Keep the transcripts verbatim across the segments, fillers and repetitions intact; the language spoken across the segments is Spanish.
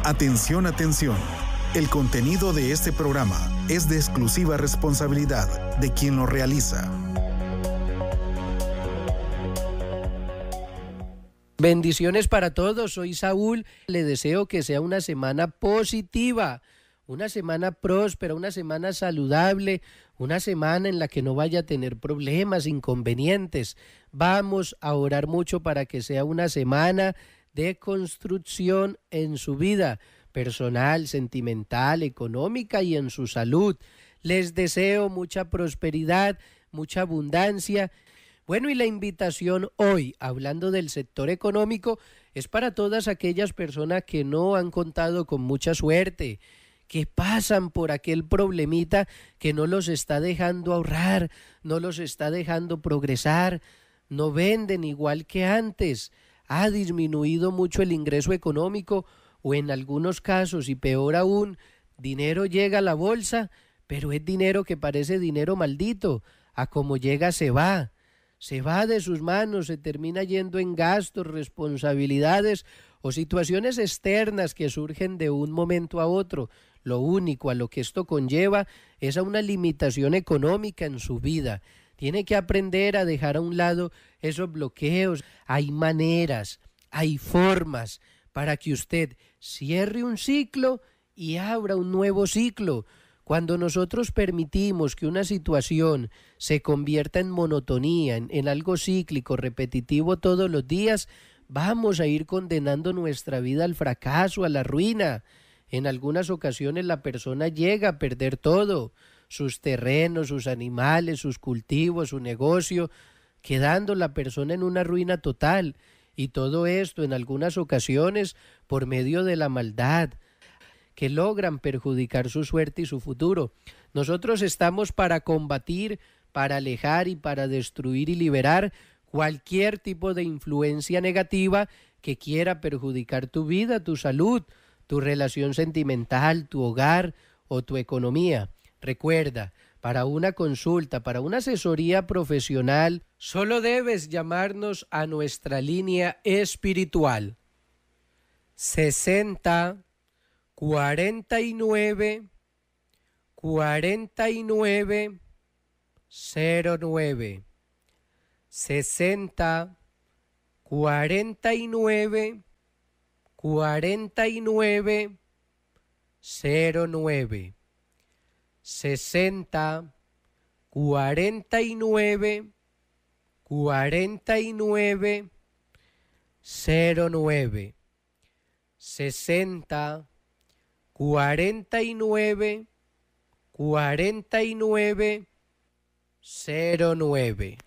Atención, atención. El contenido de este programa es de exclusiva responsabilidad de quien lo realiza. Bendiciones para todos, soy Saúl, le deseo que sea una semana positiva, una semana próspera, una semana saludable, una semana en la que no vaya a tener problemas, inconvenientes. Vamos a orar mucho para que sea una semana de construcción en su vida personal, sentimental, económica y en su salud. Les deseo mucha prosperidad, mucha abundancia. Bueno, y la invitación hoy, hablando del sector económico, es para todas aquellas personas que no han contado con mucha suerte, que pasan por aquel problemita que no los está dejando ahorrar, no los está dejando progresar, no venden igual que antes, ha disminuido mucho el ingreso económico o en algunos casos, y peor aún, dinero llega a la bolsa, pero es dinero que parece dinero maldito, a como llega se va. Se va de sus manos, se termina yendo en gastos, responsabilidades o situaciones externas que surgen de un momento a otro. Lo único a lo que esto conlleva es a una limitación económica en su vida. Tiene que aprender a dejar a un lado esos bloqueos. Hay maneras, hay formas para que usted cierre un ciclo y abra un nuevo ciclo. Cuando nosotros permitimos que una situación se convierta en monotonía, en, en algo cíclico, repetitivo todos los días, vamos a ir condenando nuestra vida al fracaso, a la ruina. En algunas ocasiones la persona llega a perder todo, sus terrenos, sus animales, sus cultivos, su negocio, quedando la persona en una ruina total. Y todo esto en algunas ocasiones por medio de la maldad, que logran perjudicar su suerte y su futuro. Nosotros estamos para combatir, para alejar y para destruir y liberar cualquier tipo de influencia negativa que quiera perjudicar tu vida, tu salud, tu relación sentimental, tu hogar o tu economía. Recuerda, para una consulta, para una asesoría profesional, solo debes llamarnos a nuestra línea espiritual sesenta cuarenta y nueve cuarenta y nueve cero nueve sesenta cuarenta y nueve cuarenta y nueve cero nueve sesenta cuarenta y nueve cuarenta y nueve cero nueve sesenta cuarenta y nueve cuarenta y nueve cero nueve.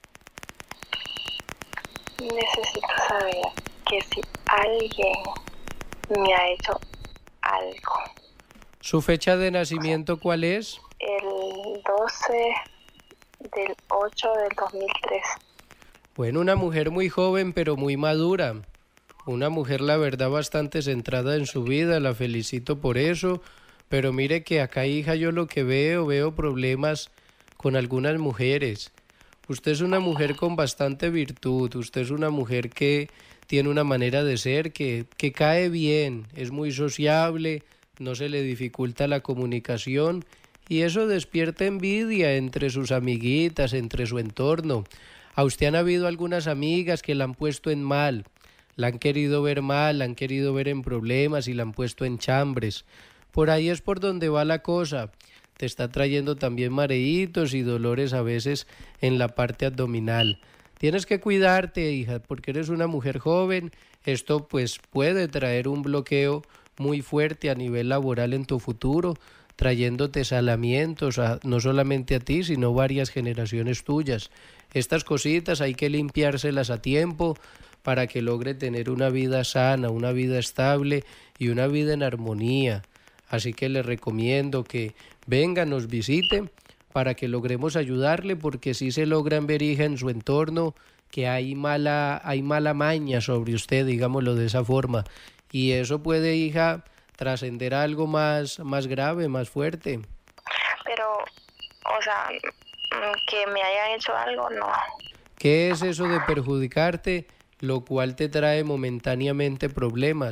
Necesito saber que si alguien me ha hecho algo. ¿Su fecha de nacimiento cuál es? El doce del ocho del dos mil tres. Bueno, una mujer muy joven pero muy madura. Una mujer, la verdad, bastante centrada en su vida, la felicito por eso, pero mire que acá, hija, yo lo que veo, veo problemas con algunas mujeres. Usted es una mujer con bastante virtud, usted es una mujer que tiene una manera de ser que, que cae bien, es muy sociable, no se le dificulta la comunicación y eso despierta envidia entre sus amiguitas, entre su entorno. A usted han habido algunas amigas que la han puesto en mal, la han querido ver mal, la han querido ver en problemas y la han puesto en chambres. Por ahí es por donde va la cosa. Te está trayendo también mareitos y dolores a veces en la parte abdominal. Tienes que cuidarte, hija, porque eres una mujer joven. Esto pues puede traer un bloqueo muy fuerte a nivel laboral en tu futuro, trayéndote salamientos a, no solamente a ti, sino varias generaciones tuyas. Estas cositas hay que limpiárselas a tiempo para que logre tener una vida sana, una vida estable y una vida en armonía. Así que le recomiendo que venga, nos visite para que logremos ayudarle, porque si se logran ver, hija, en su entorno que hay mala, hay mala maña sobre usted, digámoslo de esa forma, y eso puede, hija, trascender a algo más, más grave, más fuerte. Pero, o sea, que me hayan hecho algo, no. ¿Qué es eso de perjudicarte, lo cual te trae momentáneamente problemas?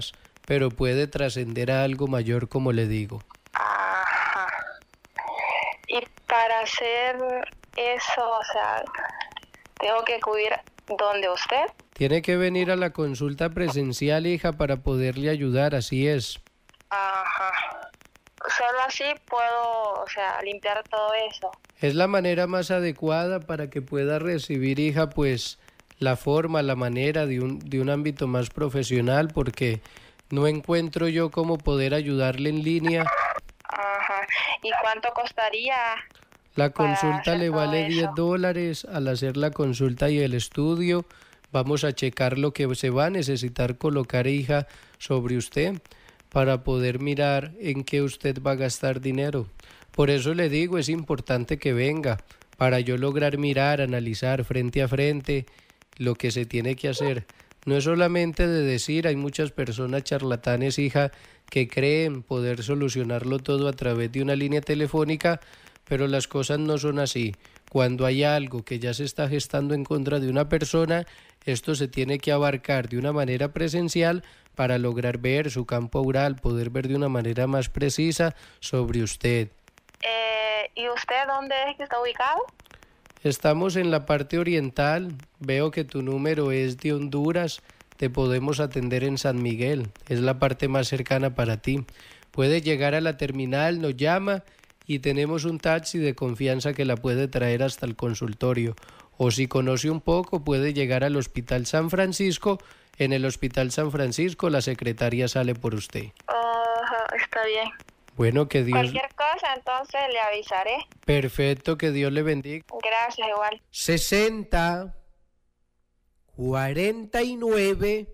pero puede trascender a algo mayor, como le digo. Ajá. Y para hacer eso, o sea, tengo que acudir donde usted. Tiene que venir a la consulta presencial, hija, para poderle ayudar, así es. Ajá. Solo así puedo, o sea, limpiar todo eso. Es la manera más adecuada para que pueda recibir, hija, pues la forma, la manera de un, de un ámbito más profesional, porque no encuentro yo cómo poder ayudarle en línea. Ajá. ¿Y cuánto costaría? La consulta le todo vale eso. diez dólares. Al hacer la consulta y el estudio, vamos a checar lo que se va a necesitar colocar, hija, sobre usted para poder mirar en qué usted va a gastar dinero. Por eso le digo, es importante que venga, para yo lograr mirar, analizar frente a frente lo que se tiene que hacer. No es solamente de decir, hay muchas personas charlatanes, hija, que creen poder solucionarlo todo a través de una línea telefónica, pero las cosas no son así. Cuando hay algo que ya se está gestando en contra de una persona, esto se tiene que abarcar de una manera presencial para lograr ver su campo aural, poder ver de una manera más precisa sobre usted. Eh, ¿Y usted dónde es que está ubicado? Estamos en la parte oriental, veo que tu número es de Honduras, te podemos atender en San Miguel, es la parte más cercana para ti. Puede llegar a la terminal, nos llama y tenemos un taxi de confianza que la puede traer hasta el consultorio. O si conoce un poco, puede llegar al Hospital San Francisco. En el Hospital San Francisco la secretaria sale por usted. Ajá, está bien. Bueno, que Dios... Cualquier cosa, entonces le avisaré. Perfecto, que Dios le bendiga. Gracias, igual. sesenta, cuarenta y nueve,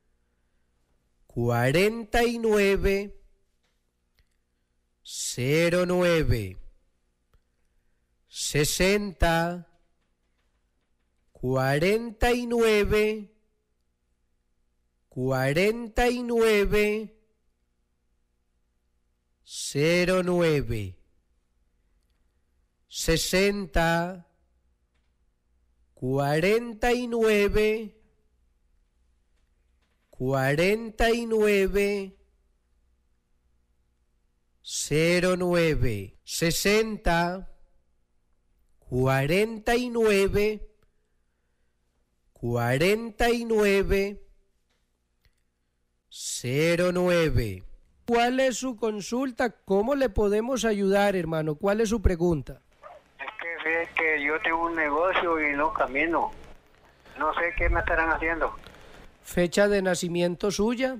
cuarenta y nueve, cero nueve, sesenta, cuarenta y nueve, cuarenta y nueve, cero nueve, sesenta, cuarenta y nueve, cuarenta y nueve, cero nueve, sesenta, cuarenta y nueve, cuarenta y nueve, cero nueve. ¿Cuál es su consulta? ¿Cómo le podemos ayudar, hermano? ¿Cuál es su pregunta? Es que, es que yo tengo un negocio y no camino. No sé qué me estarán haciendo. ¿Fecha de nacimiento suya?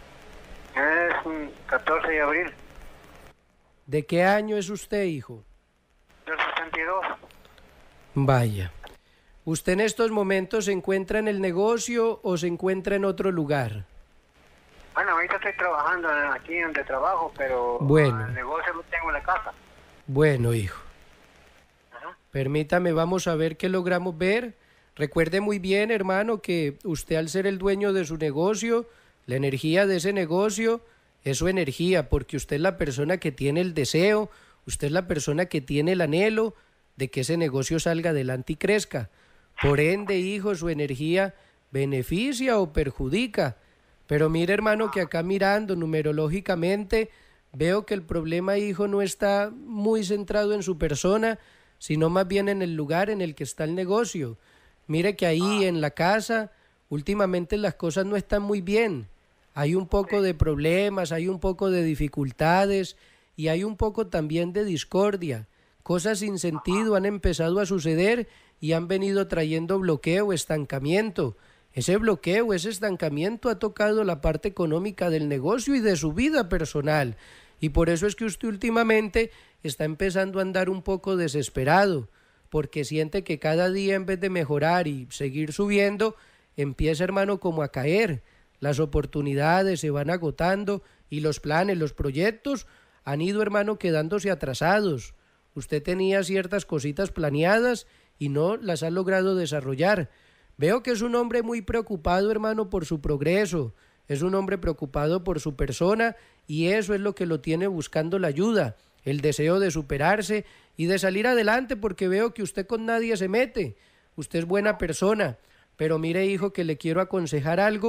Es mm, catorce de abril ¿De qué año es usted, hijo? del sesenta y dos. Vaya. ¿Usted en estos momentos se encuentra en el negocio o se encuentra en otro lugar? Bueno, ahorita estoy trabajando aquí donde trabajo, pero Bueno. el negocio lo tengo en la casa. Bueno, hijo. Ajá. Permítame, vamos a ver qué logramos ver. Recuerde muy bien, hermano, que usted al ser el dueño de su negocio, la energía de ese negocio es su energía, porque usted es la persona que tiene el deseo, usted es la persona que tiene el anhelo de que ese negocio salga adelante y crezca. Por ende, hijo, su energía beneficia o perjudica. Pero mire, hermano, que acá mirando numerológicamente veo que el problema, hijo, no está muy centrado en su persona, sino más bien en el lugar en el que está el negocio. Mire que ahí en la casa últimamente las cosas no están muy bien. Hay un poco de problemas, hay un poco de dificultades y hay un poco también de discordia. Cosas sin sentido han empezado a suceder y han venido trayendo bloqueo, estancamiento. Ese bloqueo, ese estancamiento ha tocado la parte económica del negocio y de su vida personal. Y por eso es que usted últimamente está empezando a andar un poco desesperado, porque siente que cada día en vez de mejorar y seguir subiendo, empieza, hermano, como a caer. Las oportunidades se van agotando y los planes, los proyectos han ido, hermano, quedándose atrasados. Usted tenía ciertas cositas planeadas y no las ha logrado desarrollar. Veo que es un hombre muy preocupado, hermano, por su progreso. Es un hombre preocupado por su persona y eso es lo que lo tiene buscando la ayuda, el deseo de superarse y de salir adelante, porque veo que usted con nadie se mete. Usted es buena persona, pero mire, hijo, que le quiero aconsejar algo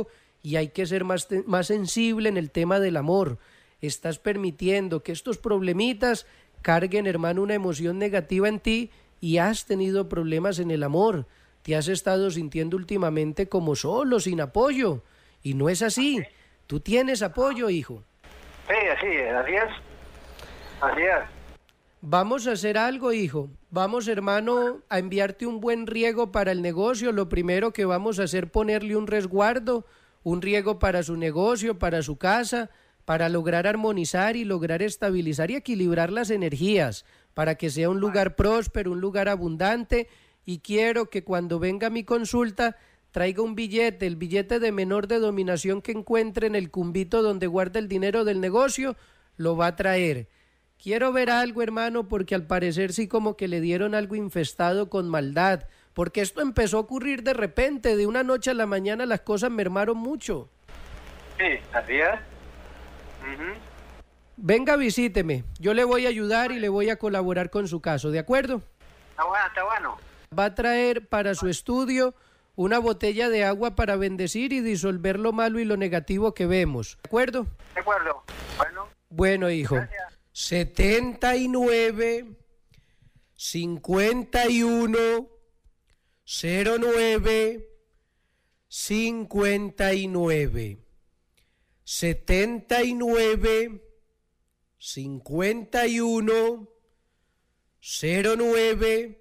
y hay que ser más, más sensible en el tema del amor. Estás permitiendo que estos problemitas carguen, hermano, una emoción negativa en ti y has tenido problemas en el amor. Te has estado sintiendo últimamente como solo, sin apoyo, y no es así. Tú tienes apoyo, hijo. Sí, así es, así es. Así es. Vamos a hacer algo, hijo. Vamos, hermano, a enviarte un buen riego para el negocio. Lo primero que vamos a hacer es ponerle un resguardo, un riego para su negocio, para su casa, para lograr armonizar y lograr estabilizar y equilibrar las energías, para que sea un lugar próspero, un lugar abundante. Y quiero que cuando venga mi consulta traiga un billete, el billete de menor de dominación que encuentre en el cumbito donde guarda el dinero del negocio, lo va a traer. Quiero ver algo, hermano, porque al parecer sí como que le dieron algo infestado con maldad, porque esto empezó a ocurrir de repente, de una noche a la mañana las cosas mermaron mucho. Sí, así es. Uh-huh. Venga, visíteme, yo le voy a ayudar y le voy a colaborar con su caso, ¿de acuerdo? Está bueno, está bueno. Va a traer para su estudio una botella de agua para bendecir y disolver lo malo y lo negativo que vemos, ¿de acuerdo? De acuerdo. Bueno. Bueno, hijo. Gracias. setenta y nueve, cincuenta y uno, cero nueve, cincuenta y nueve. setenta y nueve, cincuenta y uno, cero nueve,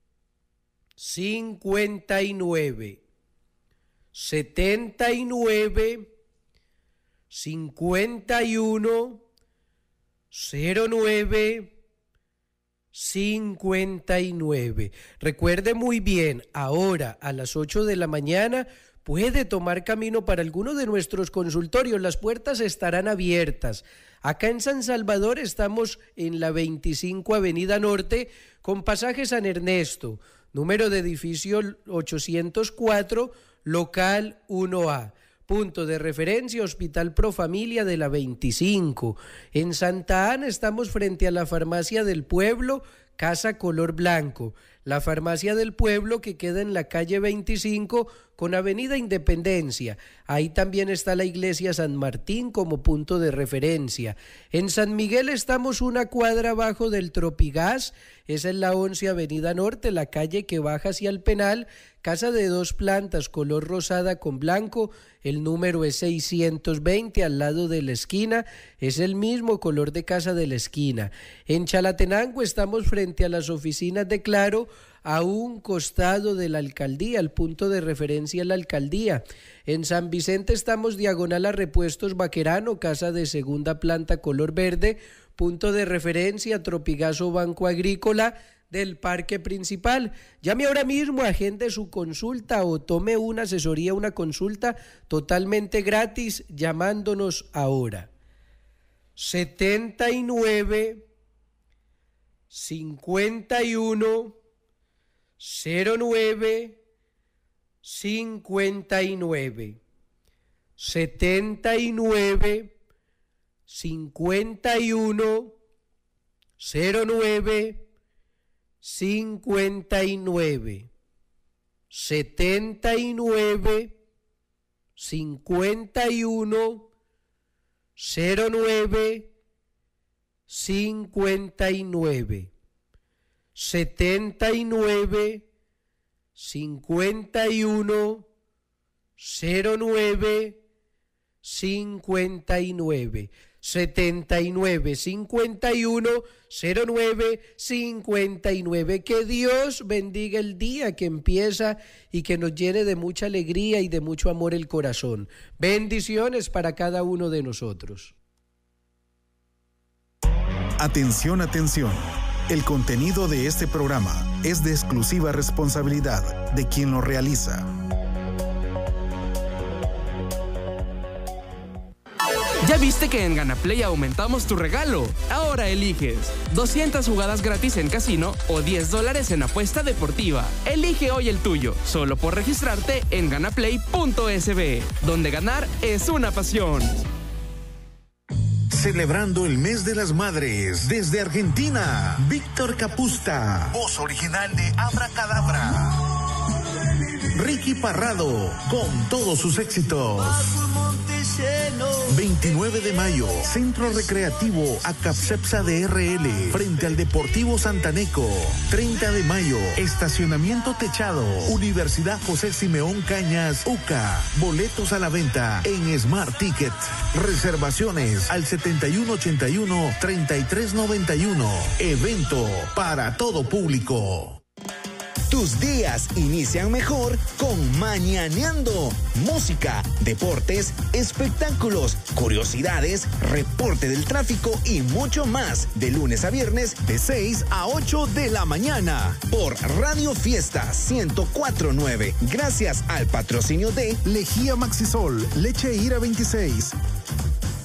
cincuenta y nueve. setenta y nueve, cincuenta y uno, cero nueve, cincuenta y nueve. Recuerde muy bien, ahora a las ocho de la mañana puede tomar camino para alguno de nuestros consultorios. Las puertas estarán abiertas. Acá en San Salvador estamos en la veinticinco Avenida Norte con pasaje San Ernesto, número de edificio ochocientos cuatro, local uno A. Punto de referencia, Hospital Pro Familia de la veinticinco. En Santa Ana estamos frente a la Farmacia del Pueblo, Casa Color Blanco. La Farmacia del Pueblo que queda en la calle veinticinco con Avenida Independencia. Ahí también está la Iglesia San Martín como punto de referencia. En San Miguel estamos una cuadra abajo del Tropigas. Esa es la once Avenida Norte, la calle que baja hacia el Penal. Casa de dos plantas, color rosada con blanco. El número es seiscientos veinte, al lado de la esquina. Es el mismo color de casa de la esquina. En Chalatenango estamos frente a las oficinas de Claro, a un costado de la alcaldía, el punto de referencia es la alcaldía. En San Vicente estamos diagonal a Repuestos Baquerano, casa de segunda planta color verde, punto de referencia Tropigazo Banco Agrícola del Parque Principal. Llame ahora mismo, agende su consulta o tome una asesoría, una consulta totalmente gratis llamándonos ahora. setenta y nueve, cincuenta y uno, cero nueve, cincuenta y nueve. setenta y nueve, cincuenta y uno, cero nueve, cincuenta y nueve. setenta y nueve, cincuenta y uno, cero nueve, cincuenta y nueve. setenta y nueve, cincuenta y uno, cero nueve, cincuenta y nueve. setenta y nueve, cincuenta y uno, cero nueve, cincuenta y nueve. Que Dios bendiga el día que empieza y que nos llene de mucha alegría y de mucho amor el corazón. Bendiciones para cada uno de nosotros. Atención, atención. El contenido de este programa es de exclusiva responsabilidad de quien lo realiza. ¿Ya viste que en GanaPlay aumentamos tu regalo? Ahora eliges doscientas jugadas gratis en casino o diez dólares en apuesta deportiva. Elige hoy el tuyo, solo por registrarte en ganaplay punto es be, donde ganar es una pasión. Celebrando el mes de las madres desde Argentina, Víctor Capusta, voz original de Abracadabra. Ricky Parrado, con todos sus éxitos. veintinueve de mayo, Centro Recreativo Acapcepsa D R L, frente al Deportivo Santaneco. treinta de mayo, Estacionamiento Techado, Universidad José Simeón Cañas, U C A. Boletos a la venta en Smart Ticket. Reservaciones al setenta y uno ochenta y uno, treinta y tres noventa y uno. Evento para todo público. Tus días inician mejor con Mañaneando. Música, deportes, espectáculos, curiosidades, reporte del tráfico y mucho más. De lunes a viernes, de seis a ocho de la mañana. Por Radio Fiesta ciento cuatro punto nueve. Gracias al patrocinio de Lejía Maxisol, leche Ira veintiséis.